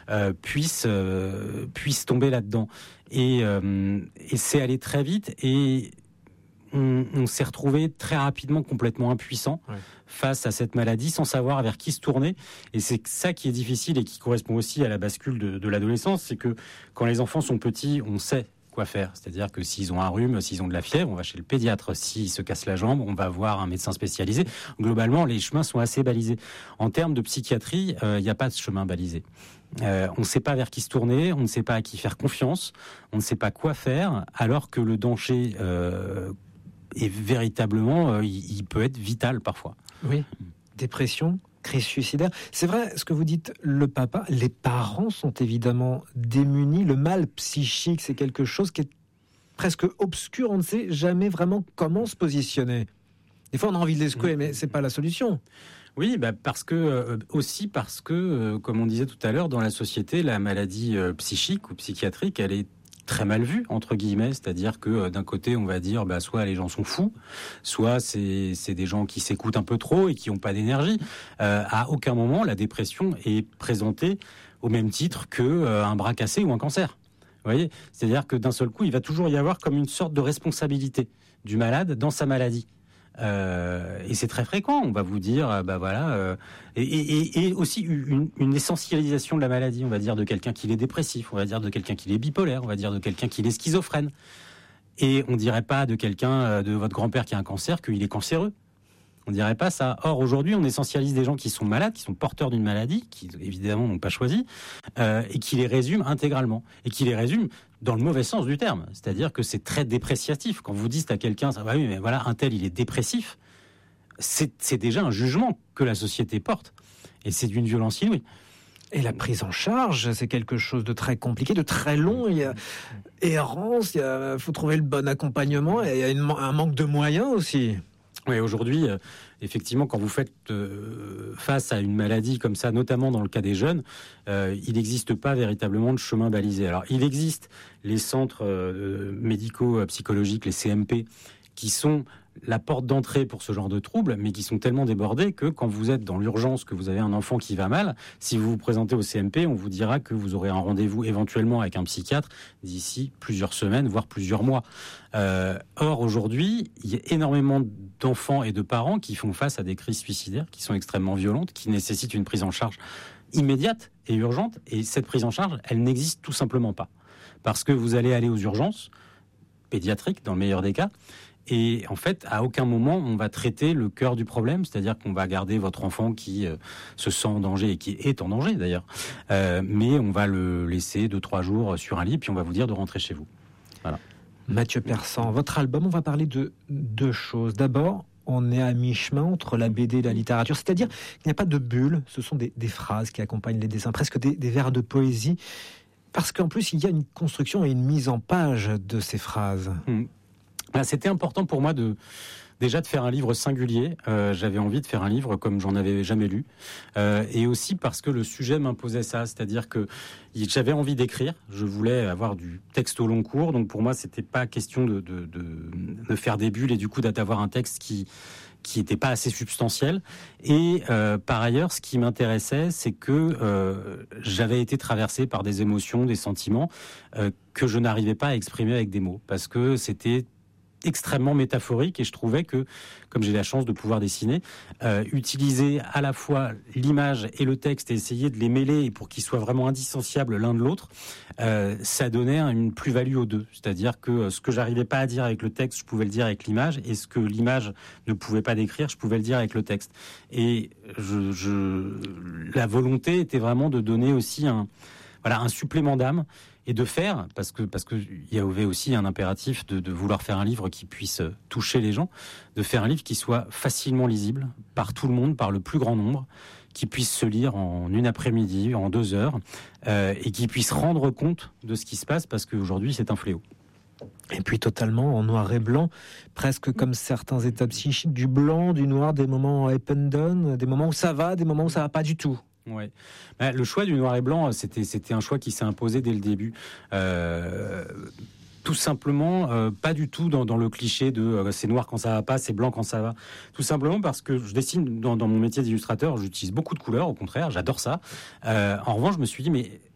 puissent tomber là-dedans. Et c'est allé très vite et on s'est retrouvé très rapidement complètement impuissant face à cette maladie, sans savoir vers qui se tourner. Et c'est ça qui est difficile et qui correspond aussi à la bascule de l'adolescence, c'est que quand les enfants sont petits, on sait quoi faire. C'est-à-dire que s'ils ont un rhume, s'ils ont de la fièvre, on va chez le pédiatre. S'ils se cassent la jambe, on va voir un médecin spécialisé. Globalement, les chemins sont assez balisés. En termes de psychiatrie, il n'y a pas de chemin balisé. On ne sait pas vers qui se tourner, on ne sait pas à qui faire confiance, on ne sait pas quoi faire, alors que le danger est véritablement, il peut être vital parfois. Oui, dépression, crise suicidaire. C'est vrai, ce que vous dites, les parents sont évidemment démunis. Le mal psychique, c'est quelque chose qui est presque obscur. On ne sait jamais vraiment comment se positionner. Des fois, on a envie de les secouer, mais c'est pas la solution. Oui, parce que, comme on disait tout à l'heure, dans la société, la maladie psychique ou psychiatrique, elle est très mal vue, entre guillemets, c'est-à-dire que d'un côté on va dire soit les gens sont fous, soit c'est des gens qui s'écoutent un peu trop et qui n'ont pas d'énergie. À aucun moment la dépression est présentée au même titre que un bras cassé ou un cancer. Vous voyez, c'est-à-dire que d'un seul coup il va toujours y avoir comme une sorte de responsabilité du malade dans sa maladie. Et c'est très fréquent. On va vous dire, et aussi une essentialisation de la maladie. On va dire de quelqu'un qui est dépressif, on va dire de quelqu'un qui est bipolaire, on va dire de quelqu'un qui est schizophrène. Et on dirait pas de quelqu'un, de votre grand-père qui a un cancer, qu'il est cancéreux. On dirait pas ça. Or, aujourd'hui, on essentialise des gens qui sont malades, qui sont porteurs d'une maladie, qui évidemment n'ont pas choisi, et qui les résume intégralement. Et qui les résume dans le mauvais sens du terme. C'est-à-dire que c'est très dépréciatif. Quand vous dites à quelqu'un, oui, mais voilà, un tel, il est dépressif, c'est déjà un jugement que la société porte. Et c'est d'une violence inouïe. Et la prise en charge, c'est quelque chose de très compliqué, de très long. Il y a errance, il faut trouver le bon accompagnement, et il y a un manque de moyens aussi. Oui, aujourd'hui, effectivement, quand vous faites face à une maladie comme ça, notamment dans le cas des jeunes, il n'existe pas véritablement de chemin balisé. Alors, il existe les centres médico-psychologiques, les CMP, qui sont la porte d'entrée pour ce genre de troubles, mais qui sont tellement débordés que quand vous êtes dans l'urgence, que vous avez un enfant qui va mal, si vous vous présentez au CMP, on vous dira que vous aurez un rendez-vous éventuellement avec un psychiatre d'ici plusieurs semaines, voire plusieurs mois. Or, aujourd'hui, il y a énormément d'enfants et de parents qui font face à des crises suicidaires qui sont extrêmement violentes, qui nécessitent une prise en charge immédiate et urgente. Et cette prise en charge, elle n'existe tout simplement pas. Parce que vous allez aller aux urgences pédiatriques, dans le meilleur des cas, et en fait, à aucun moment, on va traiter le cœur du problème, c'est-à-dire qu'on va garder votre enfant qui se sent en danger et qui est en danger d'ailleurs, mais on va le laisser 2-3 jours sur un lit, puis on va vous dire de rentrer chez vous. Voilà. Mathieu Persan, votre album, on va parler de deux choses. D'abord, on est à mi-chemin entre la BD et la littérature, c'est-à-dire qu'il n'y a pas de bulle, ce sont des phrases qui accompagnent les dessins, presque des vers de poésie, parce qu'en plus, il y a une construction et une mise en page de ces phrases. C'était important pour moi déjà de faire un livre singulier. J'avais envie de faire un livre comme j'en avais jamais lu, et aussi parce que le sujet m'imposait ça, c'est-à-dire que j'avais envie d'écrire. Je voulais avoir du texte au long cours, donc pour moi c'était pas question de faire des bulles et du coup d'avoir un texte qui était pas assez substantiel. Et par ailleurs, ce qui m'intéressait, c'est que j'avais été traversé par des émotions, des sentiments que je n'arrivais pas à exprimer avec des mots, parce que c'était extrêmement métaphorique, et je trouvais que, comme j'ai la chance de pouvoir dessiner, utiliser à la fois l'image et le texte et essayer de les mêler pour qu'ils soient vraiment indissociables l'un de l'autre, ça donnait une plus-value aux deux. C'est-à-dire que ce que j'arrivais pas à dire avec le texte, je pouvais le dire avec l'image, et ce que l'image ne pouvait pas décrire, je pouvais le dire avec le texte. Et la volonté était vraiment de donner aussi un supplément d'âme, et de faire, parce que il y avait aussi un impératif de vouloir faire un livre qui puisse toucher les gens, de faire un livre qui soit facilement lisible par tout le monde, par le plus grand nombre, qui puisse se lire en une après-midi, en 2 heures, et qui puisse rendre compte de ce qui se passe, parce qu'aujourd'hui c'est un fléau. Et puis totalement en noir et blanc, presque comme certains états psychiques, du blanc, du noir, des moments up and down, des moments où ça va, des moments où ça va pas du tout. Ouais. Le choix du noir et blanc, c'était un choix qui s'est imposé dès le début. Tout simplement, pas du tout dans le cliché de c'est noir quand ça va pas, c'est blanc quand ça va. Tout simplement parce que je dessine dans mon métier d'illustrateur, j'utilise beaucoup de couleurs, au contraire, j'adore ça. En revanche, je me suis dit, mais